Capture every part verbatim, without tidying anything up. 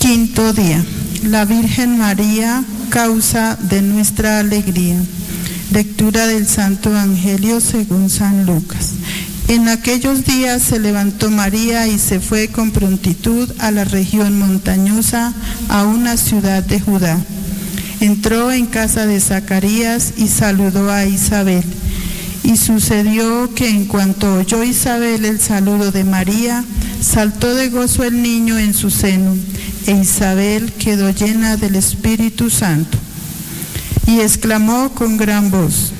Quinto día. La Virgen María, causa de nuestra alegría. Lectura del Santo Evangelio según San Lucas. En aquellos días se levantó María y se fue con prontitud a la región montañosa, a una ciudad de Judá. Entró en casa de Zacarías y saludó a Isabel. Y sucedió que en cuanto oyó Isabel el saludo de María, saltó de gozo el niño en su seno, e Isabel quedó llena del Espíritu Santo. Y exclamó con gran voz,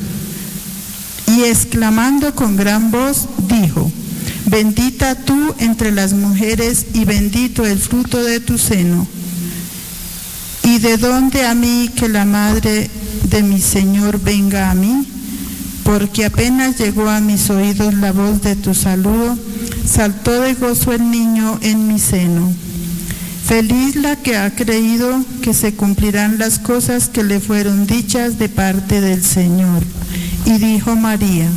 y exclamando con gran voz, dijo: Bendita tú entre las mujeres y bendito el fruto de tu seno. ¿Y de dónde a mí que la madre de mi Señor venga a mí? Porque apenas llegó a mis oídos la voz de tu saludo, saltó de gozo el niño en mi seno. Feliz la que ha creído que se cumplirán las cosas que le fueron dichas de parte del Señor. Y dijo María: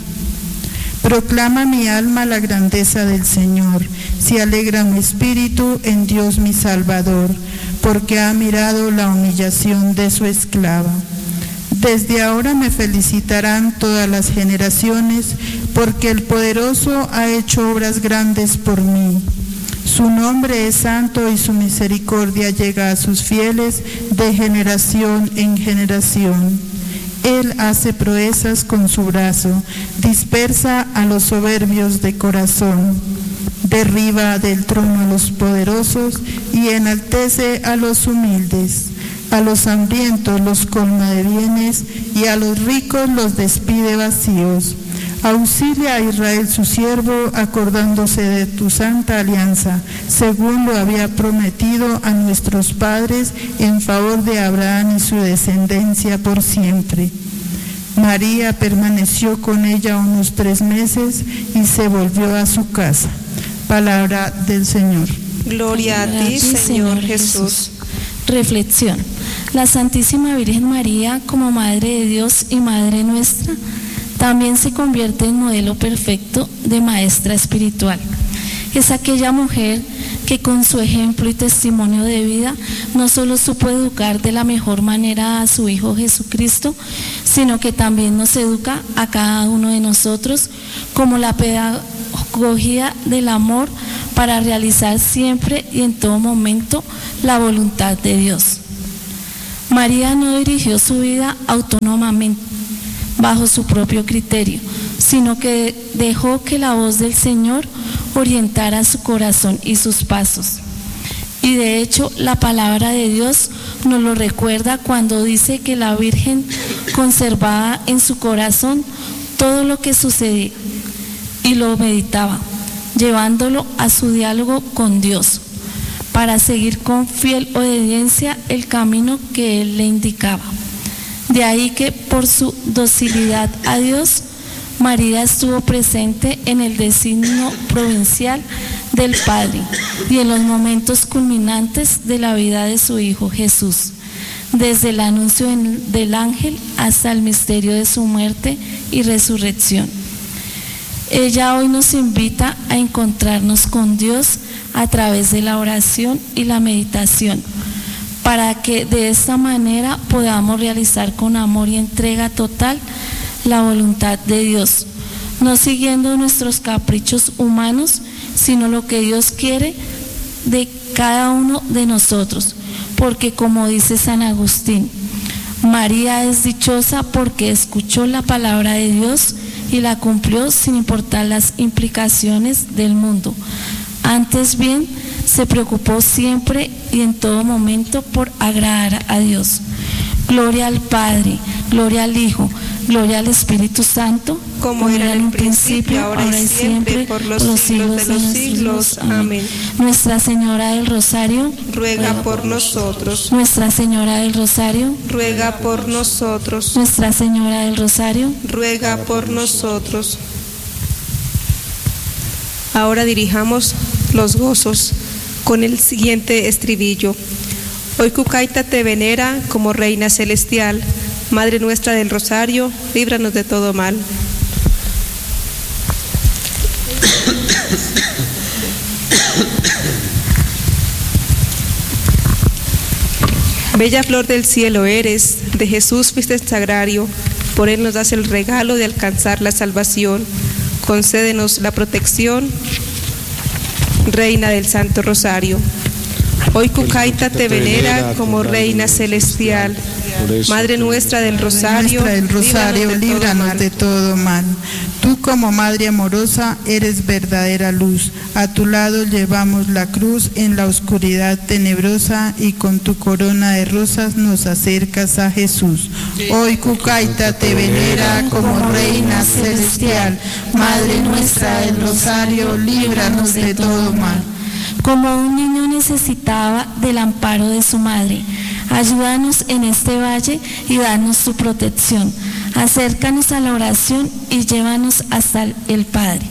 Proclama mi alma la grandeza del Señor, se alegra mi espíritu en Dios mi Salvador, porque ha mirado la humillación de su esclava. Desde ahora me felicitarán todas las generaciones, porque el Poderoso ha hecho obras grandes por mí. Su nombre es santo y su misericordia llega a sus fieles de generación en generación. Él hace proezas con su brazo, dispersa a los soberbios de corazón, derriba del trono a los poderosos y enaltece a los humildes. A los hambrientos los colma de bienes y a los ricos los despide vacíos. Auxilia a Israel su siervo, acordándose de tu santa alianza, según lo había prometido a nuestros padres, en favor de Abraham y su descendencia por siempre. María permaneció con ella unos tres meses y se volvió a su casa. Palabra del Señor. Gloria a ti, Señor Jesús. Reflexión. La Santísima Virgen María, como Madre de Dios y Madre nuestra, también se convierte en modelo perfecto de maestra espiritual. Es aquella mujer que con su ejemplo y testimonio de vida no solo supo educar de la mejor manera a su Hijo Jesucristo, sino que también nos educa a cada uno de nosotros como la pedagogía del amor para realizar siempre y en todo momento la voluntad de Dios. María no dirigió su vida autónomamente, bajo su propio criterio, sino que dejó que la voz del Señor orientara su corazón y sus pasos. Y de hecho, la palabra de Dios nos lo recuerda cuando dice que la Virgen conservaba en su corazón todo lo que sucedía y lo meditaba, llevándolo a su diálogo con Dios, para seguir con fiel obediencia el camino que Él le indicaba. De ahí que por su docilidad a Dios, María estuvo presente en el designio provincial del Padre y en los momentos culminantes de la vida de su Hijo Jesús, desde el anuncio del ángel hasta el misterio de su muerte y resurrección. Ella hoy nos invita a encontrarnos con Dios a través de la oración y la meditación, para que de esta manera podamos realizar con amor y entrega total la voluntad de Dios, no siguiendo nuestros caprichos humanos, sino lo que Dios quiere de cada uno de nosotros, porque como dice San Agustín, María es dichosa porque escuchó la palabra de Dios y la cumplió sin importar las implicaciones del mundo. Antes bien, se preocupó siempre y en todo momento por agradar a Dios. Gloria al Padre, gloria al Hijo, gloria al Espíritu Santo, como era en un principio, ahora y siempre, por los siglos de los siglos. Amén. Nuestra Señora del Rosario, ruega por nosotros. Nuestra Señora del Rosario, ruega por nosotros. Nuestra Señora del Rosario, ruega por nosotros. Ahora dirijamos los gozos con el siguiente estribillo. Hoy Cucaita te venera como Reina Celestial, Madre nuestra del Rosario, líbranos de todo mal. Bella flor del cielo eres, de Jesús fuiste el sagrario, por él nos das el regalo de alcanzar la salvación. Concédenos la protección, Reina del Santo Rosario. Hoy Cucaita te venera como Reina celestial. Madre nuestra del Rosario, Nuestra del Rosario, líbranos de todo mal. Tú como Madre amorosa eres verdadera luz. A tu lado llevamos la cruz en la oscuridad tenebrosa y con tu corona de rosas nos acercas a Jesús. Hoy Cucaita te venera como Reina celestial. Madre nuestra del Rosario, líbranos de todo mal. Como un niño necesitaba del amparo de su madre, ayúdanos en este valle y danos tu protección. Acércanos a la oración y llévanos hasta el Padre.